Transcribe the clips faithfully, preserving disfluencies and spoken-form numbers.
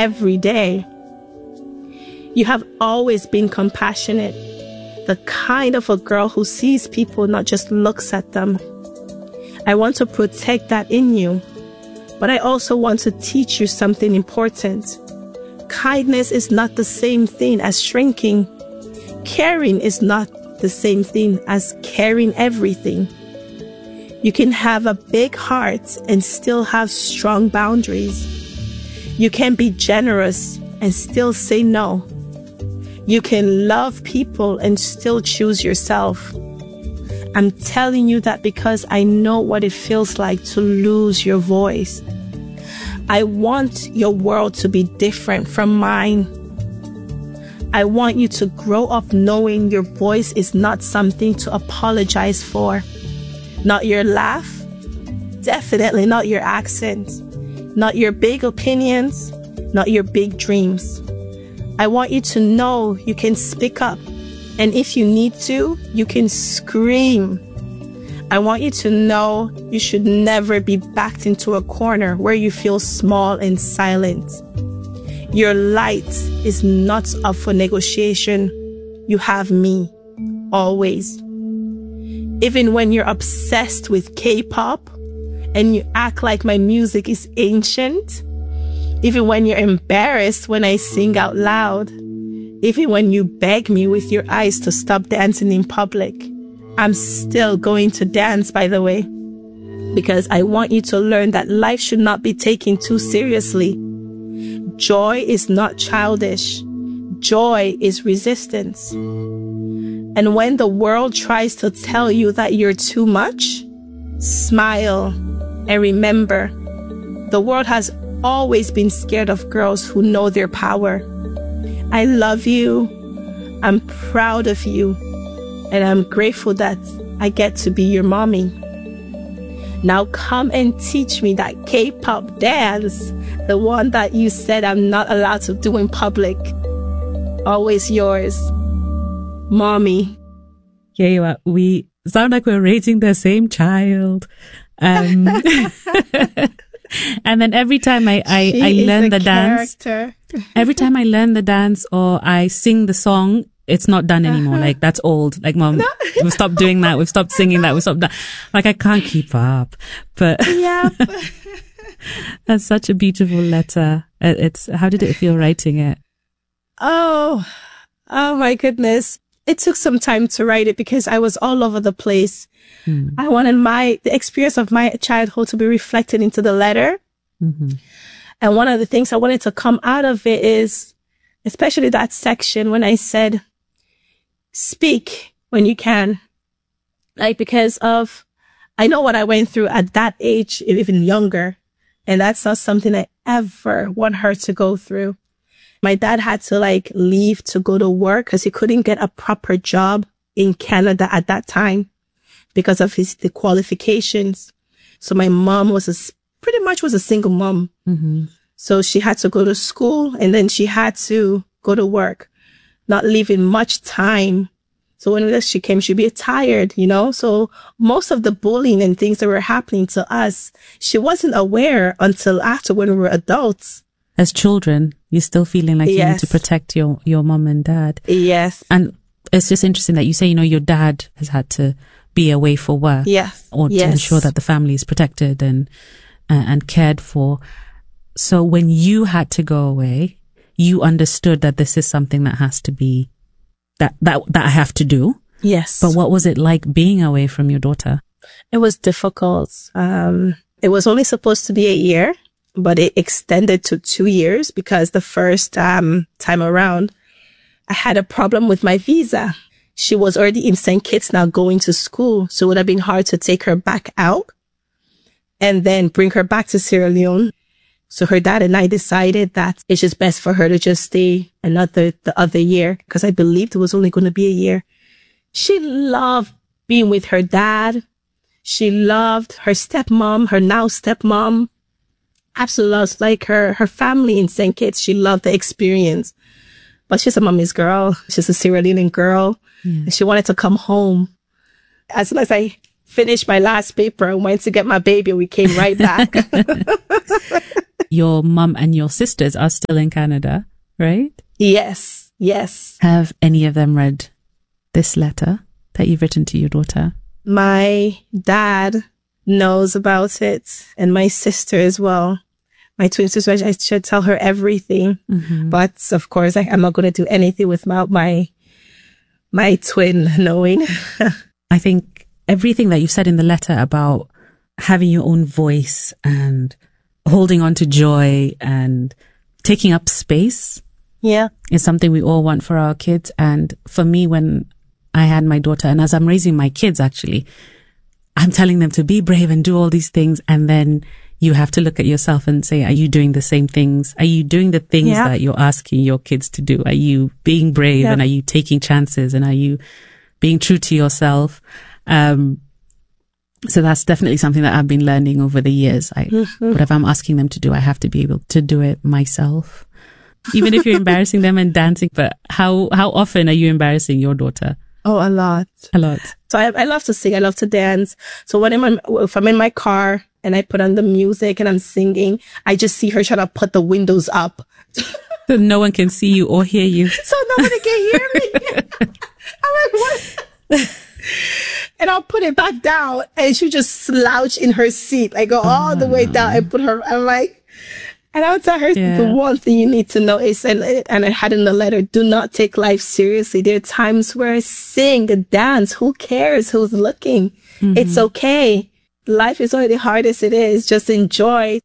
every day. You have always been compassionate, the kind of a girl who sees people, not just looks at them. I want to protect that in you, but I also want to teach you something important. Kindness is not the same thing as shrinking. Caring is not the same thing as caring everything. You can have a big heart and still have strong boundaries. You can be generous and still say no. You can love people and still choose yourself. I'm telling you that because I know what it feels like to lose your voice. I want your world to be different from mine. I want you to grow up knowing your voice is not something to apologize for. Not your laugh, definitely not your accent, not your big opinions, not your big dreams. I want you to know you can speak up, and if you need to, you can scream. I want you to know you should never be backed into a corner where you feel small and silent. Your light is not up for negotiation. You have me, always. Even when you're obsessed with K-pop and you act like my music is ancient, even when you're embarrassed when I sing out loud, even when you beg me with your eyes to stop dancing in public, I'm still going to dance, by the way, because I want you to learn that life should not be taken too seriously. Joy is not childish. Joy is resistance. And when the world tries to tell you that you're too much, smile and remember, the world has always been scared of girls who know their power. I love you. I'm proud of you. And I'm grateful that I get to be your mommy. Now come and teach me that K-pop dance, the one that you said I'm not allowed to do in public. Always yours, Mommy. Yeah, you are. We sound like we're raising the same child. Um, and then every time I, I, I learn the character. dance, every time I learn the dance or I sing the song, it's not done anymore. Uh-huh. Like, that's old. Like, Mom, no. we've stopped doing that. We've stopped singing that. We've stopped that. Like, I can't keep up. But yeah. That's such a beautiful letter. It's, how did it feel writing it? Oh, oh my goodness. It took some time to write it because I was all over the place. Mm. I wanted my, the experience of my childhood to be reflected into the letter. Mm-hmm. And one of the things I wanted to come out of it is, especially that section when I said, speak when you can. Like, because of, I know what I went through at that age, even younger. And that's not something I ever want her to go through. My dad had to like leave to go to work because he couldn't get a proper job in Canada at that time because of his, the qualifications. So my mom was a, pretty much was a single mom. Mm-hmm. So she had to go to school and then she had to go to work, not leaving much time. So when she came, she'd be tired, you know? So most of the bullying and things that were happening to us, she wasn't aware until after when we were adults. As children, you're still feeling like yes. you need to protect your, your mom and dad. Yes. And it's just interesting that you say, you know, your dad has had to be away for work. Yes. Or yes. to ensure that the family is protected and, uh, and cared for. So when you had to go away, you understood that this is something that has to be, that, that, that I have to do. Yes. But what was it like being away from your daughter? It was difficult. Um, it was only supposed to be a year, but it extended to two years because the first, um, time around, I had a problem with my visa. She was already in Saint Kitts now going to school. So it would have been hard to take her back out and then bring her back to Sierra Leone. So her dad and I decided that it's just best for her to just stay another, the other year, because I believed it was only going to be a year. She loved being with her dad. She loved her stepmom, her now stepmom. Absolutely loves like her, her family in Saint Kitts. She loved the experience, but she's a mommy's girl. She's a Sierra Leonean girl. Yeah. And she wanted to come home. As soon as I finished my last paper and went to get my baby, we came right back. your mum and your sisters are still in Canada, right? Yes, yes. Have any of them read this letter that you've written to your daughter? My dad knows about it, and my sister as well. My twin sister, I should tell her everything. Mm-hmm. But of course, I, I'm not going to do anything without my, my twin knowing. I think everything that you said in the letter about having your own voice and holding on to joy and taking up space. Yeah. Is something we all want for our kids. And for me, when I had my daughter, and as I'm raising my kids, actually, I'm telling them to be brave and do all these things. And then you have to look at yourself and say, are you doing the same things? Are you doing the things yeah. that you're asking your kids to do? Are you being brave yeah. and are you taking chances and are you being true to yourself? Um, so that's definitely something that I've been learning over the years. I, mm-hmm. Whatever I'm asking them to do, I have to be able to do it myself. Even if you're embarrassing them and dancing, but how, how often are you embarrassing your daughter? Oh, a lot. A lot. So I, I love to sing. I love to dance. So when I'm, in, if I'm in my car and I put on the music and I'm singing, I just see her trying to put the windows up. So no one can see you or hear you. So nobody can hear me. I'm like, what? And I'll put it back down and she just slouch in her seat. I go all the way down and put her, I'm like, and I'll tell her yeah. the one thing you need to know is, and, and I had in the letter, do not take life seriously. There are times where I sing, dance. Who cares who's looking? Mm-hmm. It's okay. Life is only the hardest it is. Just enjoy.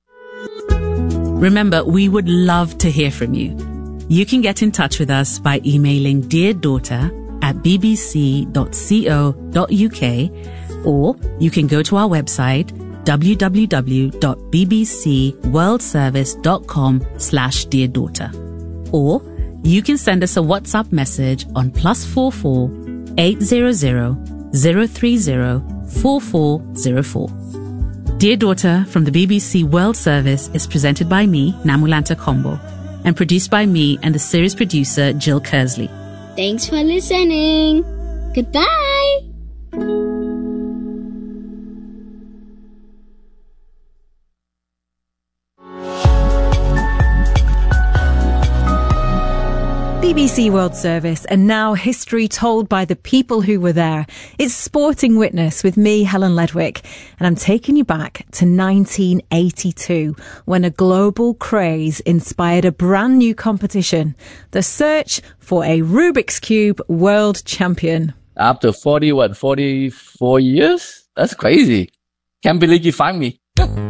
Remember, we would love to hear from you. You can get in touch with us by emailing Dear Daughter at b b c dot co dot u k, or you can go to our website, w w w dot b b c world service dot com slash dear daughter. Or you can send us a WhatsApp message on plus four four eight zero zero zero three zero four four zero four. Dear Daughter from the B B C World Service is presented by me, Namulanta Kombo, and produced by me and the series producer, Jill Kersley. Thanks for listening. Goodbye. B B C World Service, and now history told by the people who were there. It's Sporting Witness with me, Helen Ledwick, and I'm taking you back to nineteen eighty-two, when a global craze inspired a brand new competition, the search for a Rubik's Cube world champion. After forty, what, forty-four years? That's crazy. Can't believe you find me.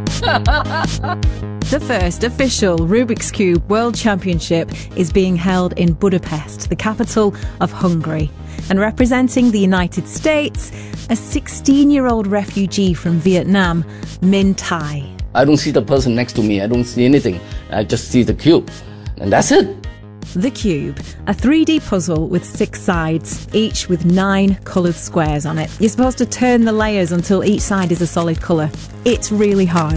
The first official Rubik's Cube World Championship is being held in Budapest, the capital of Hungary. And representing the United States, a sixteen-year-old refugee from Vietnam, Minh Thai. I don't see the person next to me. I don't see anything. I just see the cube. And that's it. The Cube, a three D puzzle with six sides, each with nine coloured squares on it. You're supposed to turn the layers until each side is a solid colour. It's really hard.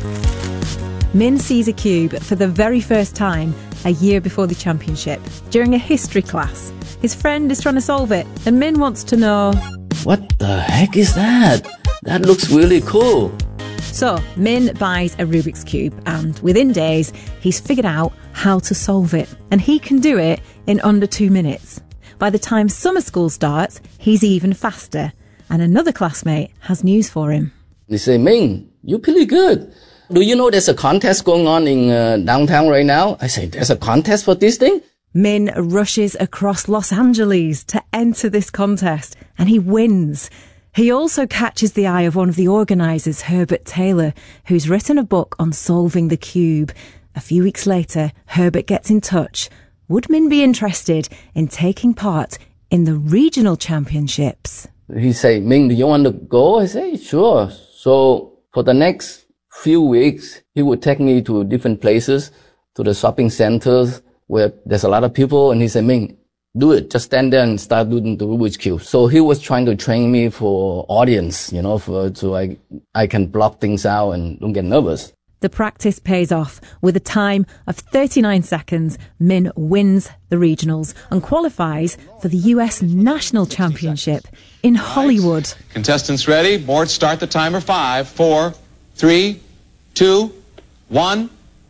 Minh sees a cube for the very first time a year before the championship, during a history class. His friend is trying to solve it, and Minh wants to know, what the heck is that? That looks really cool. So, Minh buys a Rubik's Cube, and within days, he's figured out how to solve it. And he can do it in under two minutes. By the time summer school starts, he's even faster. And another classmate has news for him. They say, Minh, you're pretty good. Do you know there's a contest going on in uh, downtown right now? I say, there's a contest for this thing? Minh rushes across Los Angeles to enter this contest, and he wins. He also catches the eye of one of the organisers, Herbert Taylor, who's written a book on solving the cube. A few weeks later, Herbert gets in touch. Would Minh be interested in taking part in the regional championships? He say, Minh, do you want to go? I say, sure. So for the next few weeks, he would take me to different places, to the shopping centers where there's a lot of people. And he said, Minh, do it. Just stand there and start doing the Rubik's Cube. So he was trying to train me for audience, you know, for, so I, I can block things out and don't get nervous. The practice pays off. With a time of thirty-nine seconds, Minh wins the regionals and qualifies for the U S National Championship in Hollywood. Contestants ready? Board start the timer. Five, four, three, two, one,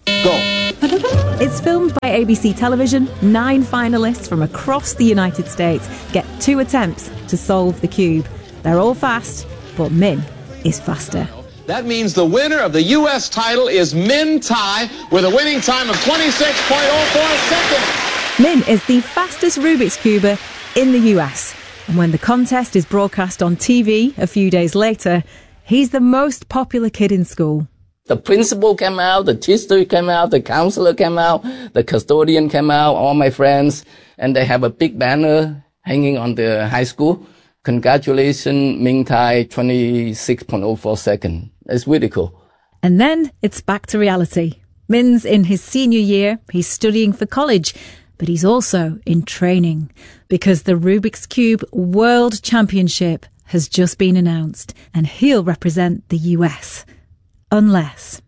Go. It's filmed by A B C Television. Nine finalists from across the United States get two attempts to solve the cube. They're all fast, but Min is faster. That means the winner of the U S title is Min Tai with a winning time of twenty-six point oh four seconds. Min is the fastest Rubik's Cuber in the U S. And when the contest is broadcast on T V a few days later, he's the most popular kid in school. The principal came out, the teacher came out, the counselor came out, the custodian came out, all my friends, and they have a big banner hanging on the high school. Congratulations, Min Tai, twenty-six point oh four seconds. It's really cool. And then it's back to reality. Min's in his senior year, he's studying for college, but he's also in training because the Rubik's Cube World Championship has just been announced and he'll represent the U S. Unless.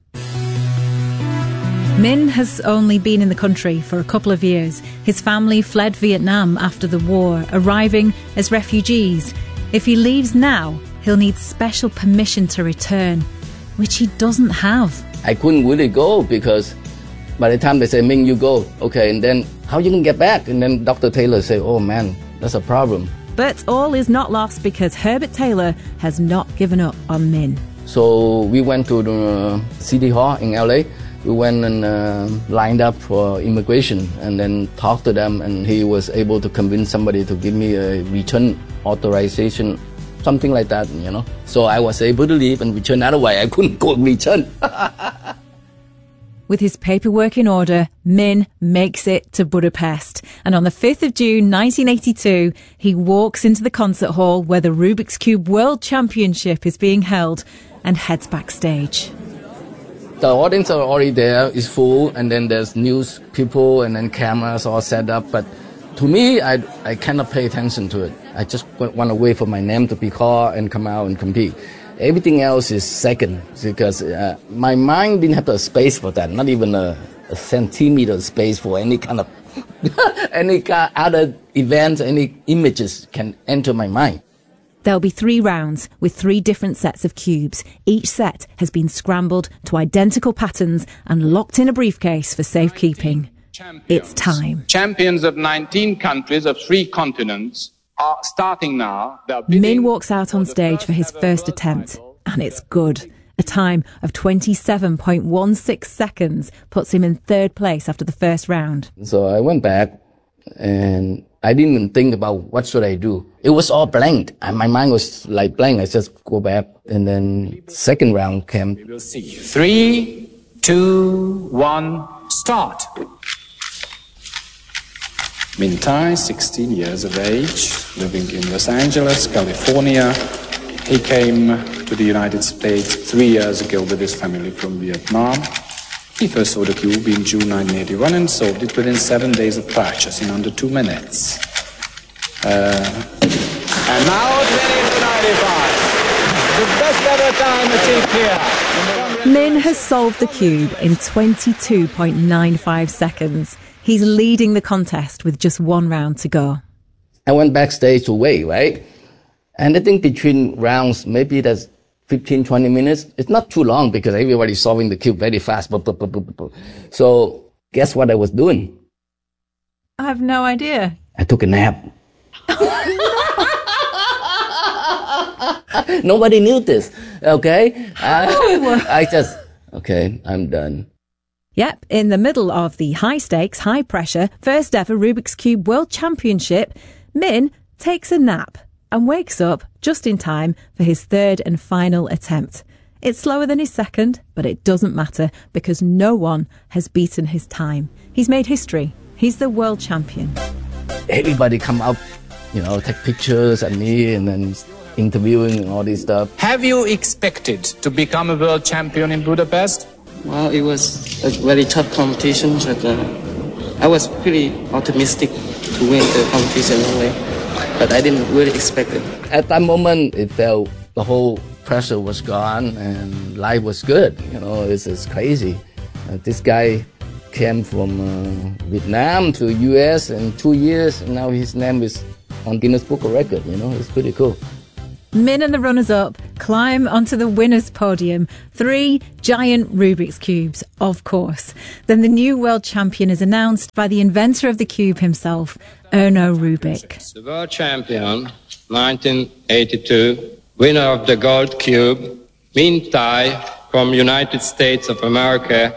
Min has only been in the country for a couple of years. His family fled Vietnam after the war, arriving as refugees. If he leaves now, he'll need special permission to return, which he doesn't have. I couldn't really go because by the time they say, Min, you go, okay, and then how you can get back? And then Doctor Taylor say, oh man, that's a problem. But all is not lost because Herbert Taylor has not given up on Min. So we went to the City Hall in L A. We went and uh, lined up for immigration and then talked to them, and he was able to convince somebody to give me a return authorization, something like that, you know. So I was able to leave and return. Otherwise, I couldn't go and return. With his paperwork in order, Min makes it to Budapest. And on the fifth of June nineteen eighty-two, he walks into the concert hall where the Rubik's Cube World Championship is being held and heads backstage. The audience are already there, it's full, and then there's news people and then cameras all set up. But to me, I, I cannot pay attention to it. I just want to wait for my name to be called and come out and compete. Everything else is second because uh, my mind didn't have the space for that, not even a, a centimeter space for any kind of any kind other events, any images can enter my mind. There'll be three rounds with three different sets of cubes. Each set has been scrambled to identical patterns and locked in a briefcase for safekeeping. It's time. Champions of nineteen countries of three continents are starting now. Min walks out on stage for his first attempt, and it's good. A time of twenty-seven point one six seconds puts him in third place after the first round. So I went back and I didn't even think about what should I do. It was all blank. And my mind was like blank. I just go back. And then second round came. We will see. Three, two, one, start. Min Tai, sixteen years of age, living in Los Angeles, California. He came to the United States three years ago with his family from Vietnam. He first saw the cube in June nineteen eighty-one and solved it within seven days of practice in under two minutes. Uh, and now twenty ninety-five. The best ever time achieved here. Min has solved the cube in twenty-two point nine five seconds. He's leading the contest with just one round to go. I went backstage to wait, right? And I think between rounds, maybe that's fifteen, twenty minutes. It's not too long because everybody's solving the cube very fast. So guess what I was doing? I have no idea. I took a nap. Nobody knew this, okay? I, I just, okay, I'm done. Yep, in the middle of the high-stakes, high-pressure, first ever Rubik's Cube World Championship, Min takes a nap and wakes up just in time for his third and final attempt. It's slower than his second, but it doesn't matter because no one has beaten his time. He's made history. He's the world champion. Everybody come up, you know, take pictures at me and then interviewing and all this stuff. Have you expected to become a world champion in Budapest? Well, it was a very tough competition, but uh, I was pretty optimistic to win the competition anyway. But I didn't really expect it. At that moment, it felt the whole pressure was gone and life was good. You know, it's, it's crazy. Uh, this guy came from uh, Vietnam to U S in two years, and now his name is on Guinness Book of Records. You know, it's pretty cool. Min and the runners-up climb onto the winner's podium. Three giant Rubik's Cubes, of course. Then the new world champion is announced by the inventor of the cube himself, Erno Rubik. The world champion, nineteen eighty-two, winner of the gold cube, Min Tai from United States of America.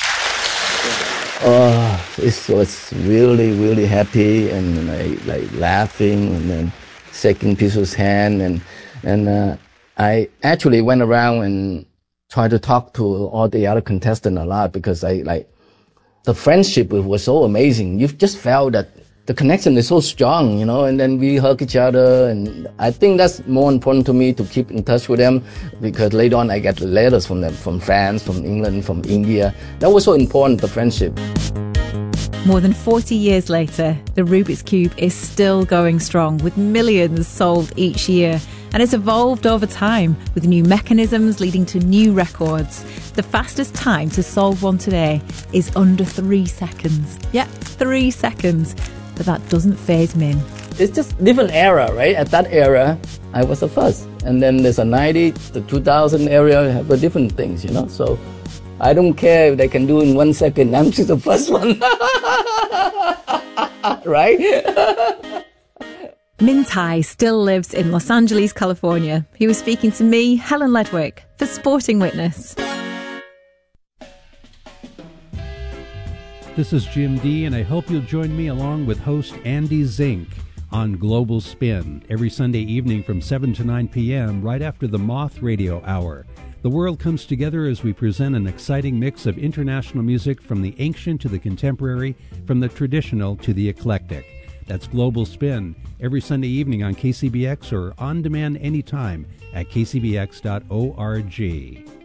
Oh, it was really, really happy and like, like laughing and then shaking people's hand and and uh, I actually went around and tried to talk to all the other contestants a lot because I like the friendship was so amazing. You just felt that the connection is so strong, you know, and then we hug each other, and I think that's more important to me to keep in touch with them because later on I get letters from them, from France, from England, from India. That was so important, the friendship. More than forty years later, the Rubik's Cube is still going strong with millions sold each year. And it's evolved over time with new mechanisms leading to new records. The fastest time to solve one today is under three seconds. Yeah, three seconds. But that doesn't faze Min. It's just different era, right? At that era, I was the first. And then there's a ninety, the two thousand area have a different things, you know? So I don't care if they can do in one second. I'm just the first one. Right? Min Tai still lives in Los Angeles, California. He was speaking to me, Helen Ledwick, for Sporting Witness. This is Jim D, and I hope you'll join me along with host Andy Zink on Global Spin every Sunday evening from seven to nine p.m. right after the Moth Radio Hour. The world comes together as we present an exciting mix of international music from the ancient to the contemporary, from the traditional to the eclectic. That's Global Spin every Sunday evening on K C B X or on demand anytime at k c b x dot org.